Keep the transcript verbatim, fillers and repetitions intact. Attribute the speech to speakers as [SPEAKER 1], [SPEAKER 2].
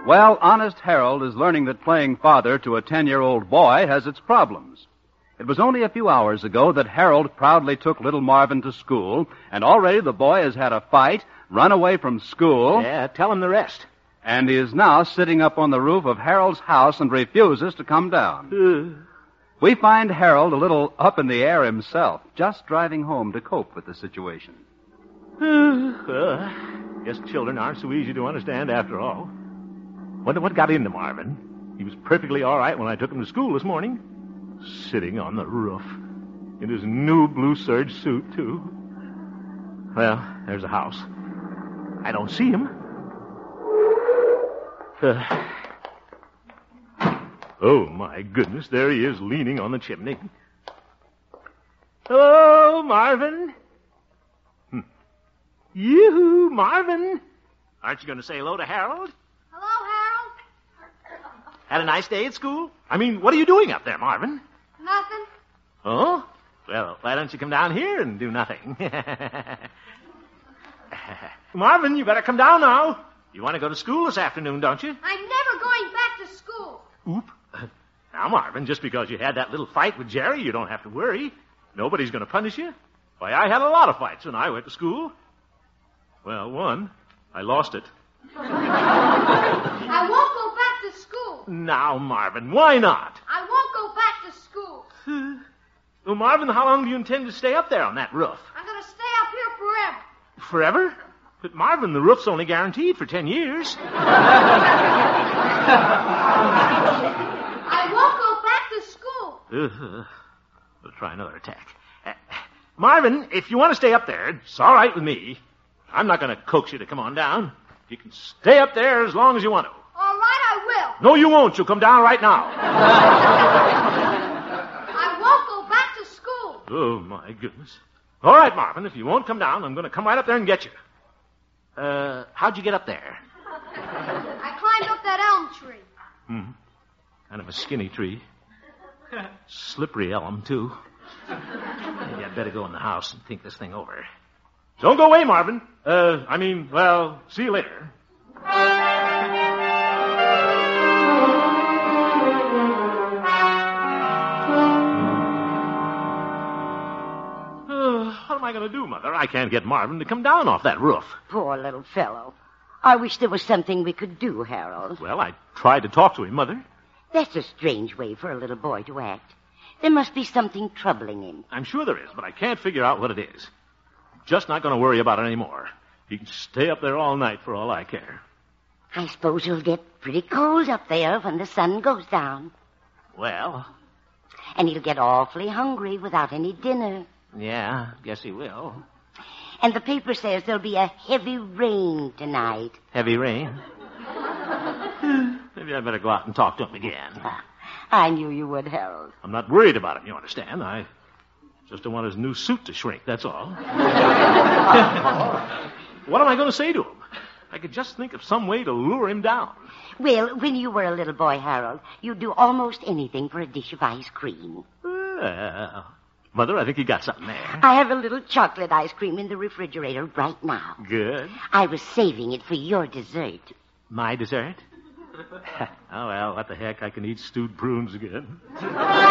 [SPEAKER 1] Well, honest Harold is learning that playing father to a ten-year-old boy has its problems. It was only a few hours ago that Harold proudly took little Marvin to school, and already the boy has had a fight, run away from school.
[SPEAKER 2] Yeah, tell him the rest.
[SPEAKER 1] And he is now sitting up on the roof of Harold's house and refuses to come down.
[SPEAKER 2] Uh.
[SPEAKER 1] We find Harold a little up in the air himself, just driving home to cope with the situation.
[SPEAKER 2] Uh, guess children aren't so easy to understand after all. Wonder what got into Marvin. He was perfectly all right when I took him to school this morning. Sitting on the roof. In his new blue serge suit, too. Well, there's the house. I don't see him. Uh, oh, my goodness, there he is leaning on the chimney. Hello, Marvin. Hmm. Yoo-hoo, Marvin. Aren't you going to say hello to Harold?
[SPEAKER 3] Hello, Harold.
[SPEAKER 2] Had a nice day at school? I mean, what are you doing up there, Marvin?
[SPEAKER 3] Nothing.
[SPEAKER 2] Oh? Well, why don't you come down here and do nothing? Marvin, you better come down now. You want to go to school this afternoon, don't you?
[SPEAKER 3] I'm never going back to school.
[SPEAKER 2] Oop. Now, Marvin, just because you had that little fight with Jerry, you don't have to worry. Nobody's going to punish you. Why, I had a lot of fights when I went to school. Well, one, I lost it.
[SPEAKER 3] I won't go back to school.
[SPEAKER 2] Now, Marvin, why not?
[SPEAKER 3] I won't go back to school.
[SPEAKER 2] Well, Marvin, how long do you intend to stay up there on that roof?
[SPEAKER 3] I'm going to stay up here forever.
[SPEAKER 2] Forever? But, Marvin, the roof's only guaranteed for ten years.
[SPEAKER 3] I won't go back to school.
[SPEAKER 2] Uh, we'll try another attack. Uh, Marvin, if you want to stay up there, it's all right with me. I'm not going to coax you to come on down. You can stay up there as long as you want to.
[SPEAKER 3] All right, I will.
[SPEAKER 2] No, you won't. You'll come down right now.
[SPEAKER 3] I won't go back to school.
[SPEAKER 2] Oh, my goodness. All right, Marvin, if you won't come down, I'm going to come right up there and get you. Uh, how'd you get up there?
[SPEAKER 3] I climbed up that elm tree.
[SPEAKER 2] Hmm. Kind of a skinny tree. Slippery elm, too. Maybe I'd better go in the house and think this thing over. Don't go away, Marvin. Uh, I mean, well, see you later. What am I going to do, Mother? I can't get Marvin to come down off that roof.
[SPEAKER 4] Poor little fellow. I wish there was something we could do, Harold.
[SPEAKER 2] Well, I tried to talk to him, Mother.
[SPEAKER 4] That's a strange way for a little boy to act. There must be something troubling him.
[SPEAKER 2] I'm sure there is, but I can't figure out what it is. I'm just not going to worry about it anymore. He can stay up there all night for all I care.
[SPEAKER 4] I suppose he'll get pretty cold up there when the sun goes down.
[SPEAKER 2] Well...
[SPEAKER 4] And he'll get awfully hungry without any dinner.
[SPEAKER 2] Yeah, guess he will.
[SPEAKER 4] And the paper says there'll be a heavy rain tonight.
[SPEAKER 2] Heavy rain? Maybe I'd better go out and talk to him again.
[SPEAKER 4] I knew you would, Harold.
[SPEAKER 2] I'm not worried about him, you understand. I just don't want his new suit to shrink, that's all. What am I going to say to him? I could just think of some way to lure him down.
[SPEAKER 4] Well, when you were a little boy, Harold, you'd do almost anything for a dish of ice cream.
[SPEAKER 2] Well, Mother, I think you got something there.
[SPEAKER 4] I have a little chocolate ice cream in the refrigerator right now.
[SPEAKER 2] Good.
[SPEAKER 4] I was saving it for your dessert.
[SPEAKER 2] My dessert? Oh, well, what the heck? I can eat stewed prunes again.